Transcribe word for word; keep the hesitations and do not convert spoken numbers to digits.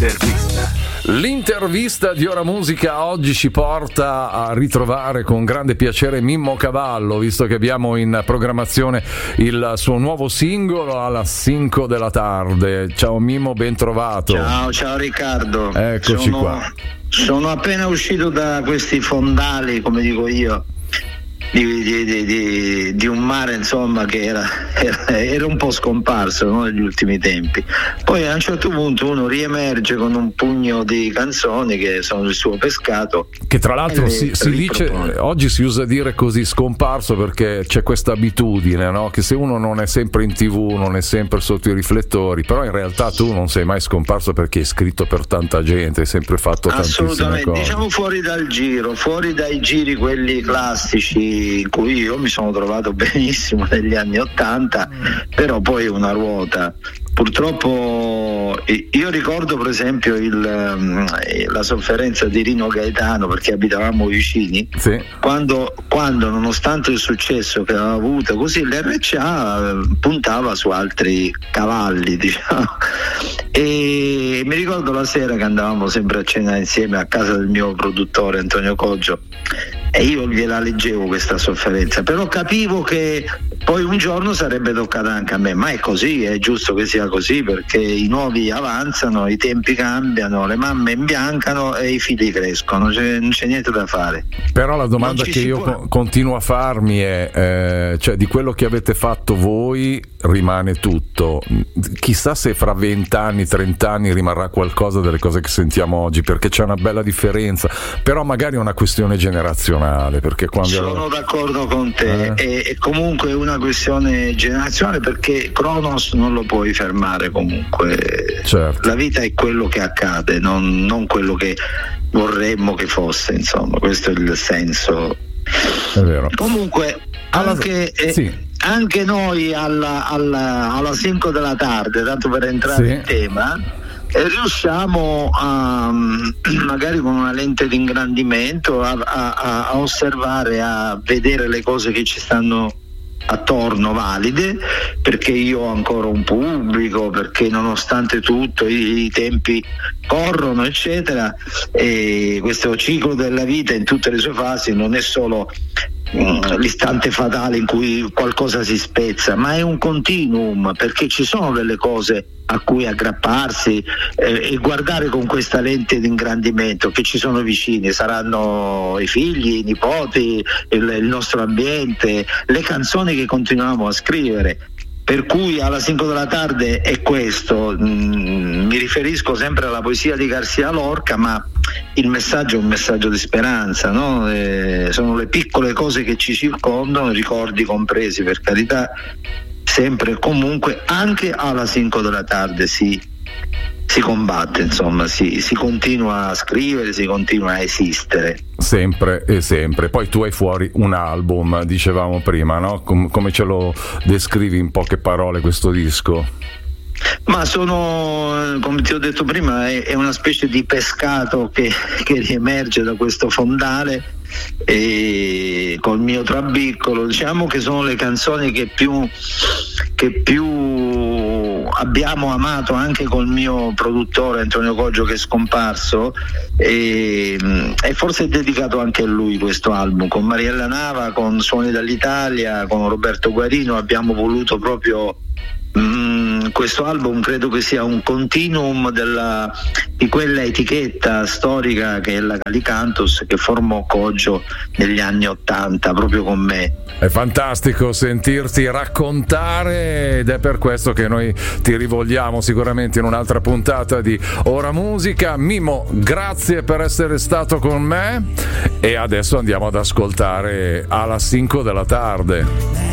L'intervista. L'intervista di Ora Musica oggi ci porta a ritrovare con grande piacere Mimmo Cavallo, visto che abbiamo in programmazione il suo nuovo singolo alla cinque della tarde. Ciao Mimmo, ben trovato. Ciao, ciao Riccardo. Eccoci sono, qua. Sono appena uscito da questi fondali, come dico io, di, di, di, di, di un mare insomma che era, era, era un po' scomparso, no, negli ultimi tempi. Poi a un certo punto uno riemerge con un pugno di canzoni che sono il suo pescato, che tra l'altro si, si dice, oggi si usa dire così, scomparso, perché c'è questa abitudine, no? Che se uno non è sempre in tv, non è sempre sotto i riflettori, però in realtà tu non sei mai scomparso perché hai scritto per tanta gente, hai sempre fatto tantissime assolutamente cose. Diciamo fuori dal giro, fuori dai giri quelli classici in cui io mi sono trovato benissimo negli anni ottanta, però poi una ruota. Purtroppo io ricordo per esempio il, la sofferenza di Rino Gaetano, perché abitavamo vicini, sì. quando, quando nonostante il successo che aveva avuto così l'R C A puntava su altri cavalli, diciamo, e mi ricordo la sera che andavamo sempre a cena insieme a casa del mio produttore Antonio Coggio e io gliela leggevo questa sofferenza, però capivo che poi un giorno sarebbe toccata anche a me, ma è così, è giusto che sia così, perché i nuovi avanzano, i tempi cambiano, le mamme imbiancano e i figli crescono, cioè, non c'è niente da fare. Però la domanda che io può... continuo a farmi è eh, cioè di quello che avete fatto voi rimane tutto, chissà se fra vent'anni, trent'anni rimarrà qualcosa delle cose che sentiamo oggi, perché c'è una bella differenza, però magari è una questione generazionale, perché quando sono d'accordo con te, eh? è, è comunque una questione generazionale, perché Cronos non lo puoi fermare comunque, certo. La vita è quello che accade, non, non quello che vorremmo che fosse, insomma, questo è il senso. È vero. Comunque anche, alla... sì. eh, anche noi alla, alla, alla cinque della tarde, tanto per entrare sì. in tema, e riusciamo a, magari con una lente di ingrandimento a, a, a osservare, a vedere le cose che ci stanno attorno valide, perché io ho ancora un pubblico, perché nonostante tutto i, i tempi corrono eccetera, e questo ciclo della vita in tutte le sue fasi non è solo mh, l'istante fatale in cui qualcosa si spezza, ma è un continuum, perché ci sono delle cose a cui aggrapparsi eh, e guardare con questa lente di ingrandimento, che ci sono vicini, saranno i figli, i nipoti, il, il nostro ambiente, le canzoni che continuiamo a scrivere. Per cui alla cinque della tarde è questo, mm, mi riferisco sempre alla poesia di Garcia Lorca, ma il messaggio è un messaggio di speranza, no? Eh, sono le piccole cose che ci circondano, ricordi compresi, per carità, sempre e comunque, anche alla cinque della tarde si, si combatte, insomma, si, si continua a scrivere, si continua a esistere. Sempre e sempre. Poi tu hai fuori un album, dicevamo prima, no? Com- come ce lo descrivi in poche parole questo disco? Ma sono, come ti ho detto prima, è, è una specie di pescato che, che riemerge da questo fondale, e col mio trabiccolo, diciamo che sono le canzoni che più, che più abbiamo amato anche col mio produttore Antonio Coggio, che è scomparso, e, e forse è dedicato anche a lui questo album. Con Mariella Nava, con Suoni dall'Italia, con Roberto Guarino abbiamo voluto proprio Mm, questo album, credo che sia un continuum della, di quella etichetta storica che è la Calicantus, che formò Coggio negli anni ottanta proprio con me. È fantastico sentirti raccontare, ed è per questo che noi ti rivolgiamo sicuramente in un'altra puntata di Ora Musica. Mimmo, grazie per essere stato con me, e adesso andiamo ad ascoltare alla cinque della tarde.